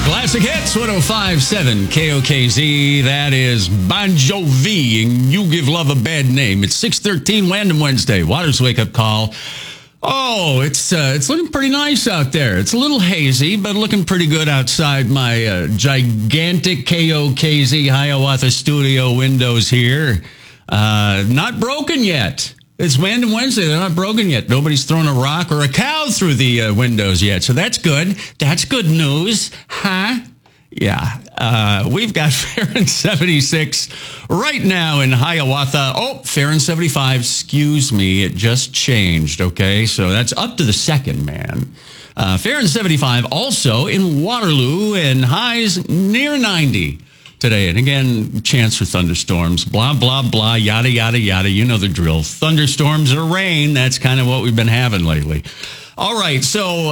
Classic Hits 105.7 KOKZ. That is Bon Jovi, and You Give Love a Bad Name. It's 6:13 Random Wednesday. Waters Wake Up Call. Oh, it's looking pretty nice out there. It's a little hazy, but looking pretty good outside my gigantic KOKZ Hiawatha studio windows here. Not broken yet. It's Random Wednesday. They're not broken yet. Nobody's thrown a rock or a cow through the windows yet. So that's good. That's good news. Huh? Yeah. We've got Farron 76 right now in Hiawatha. Oh, Farron 75. Excuse me. It just changed. Okay. So that's up to the second, man. Farron 75 also in Waterloo and highs near 90. Today. And again, chance for thunderstorms, blah, blah, blah, yada, yada, yada. You know the drill. Thunderstorms or rain. That's kind of what we've been having lately. All right. So,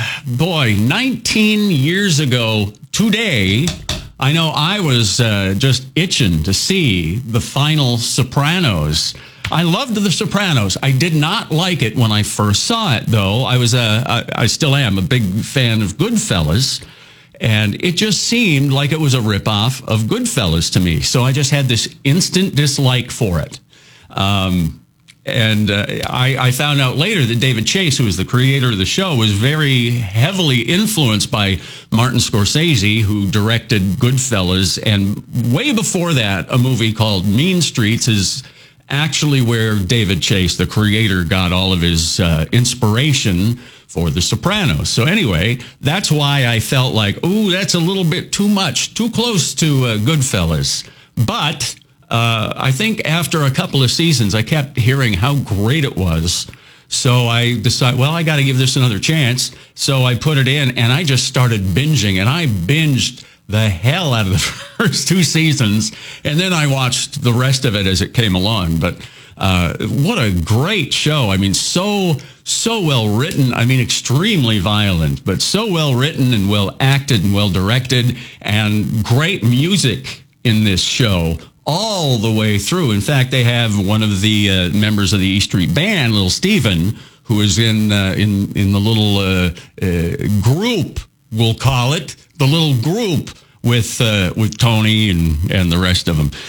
19 years ago today, I know I was just itching to see the final Sopranos. I loved The Sopranos. I did not like it when I first saw it, though. I still am a big fan of Goodfellas. And it just seemed like it was a ripoff of Goodfellas to me. So I just had this instant dislike for it. I found out later that David Chase, who was the creator of the show, was very heavily influenced by Martin Scorsese, who directed Goodfellas. And way before that, a movie called Mean Streets is actually where David Chase, the creator, got all of his inspiration for The Sopranos. So anyway, that's why I felt like, ooh, that's a little bit too much, too close to Goodfellas. But I think after a couple of seasons, I kept hearing how great it was. So I decided, well, I got to give this another chance. So I put it in, and I just started binging, and I binged the hell out of the first two seasons, and then I watched the rest of it as it came along. But what a great show. I mean, so well written. I mean, extremely violent, but so well written and well acted and well directed, and great music in this show all the way through. In fact, they have one of the members of the E Street Band, Little Steven, who is in the little group, we'll call it, the little group with Tony and the rest of them.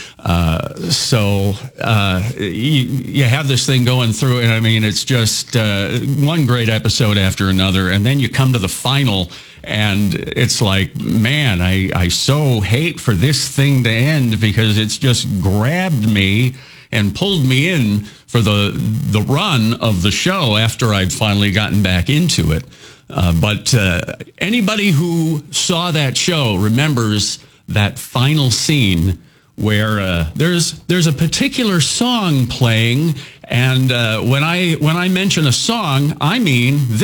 You have this thing going through, and I mean, it's just one great episode after another. And then you come to the final, and it's like, man, I so hate for this thing to end, because it's just grabbed me and pulled me in for the run of the show after I'd finally gotten back into it. But anybody who saw that show remembers that final scene where there's a particular song playing, and when I mention a song, I mean